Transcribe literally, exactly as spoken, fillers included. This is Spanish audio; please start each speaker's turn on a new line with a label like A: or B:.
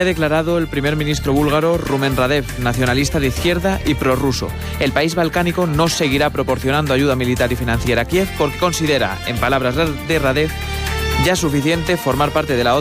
A: Ha declarado el primer ministro búlgaro Rumen Radev, nacionalista de izquierda y prorruso. El país balcánico no seguirá proporcionando ayuda militar y financiera a Kiev porque considera, en palabras de Radev, ya suficiente formar parte de la OTAN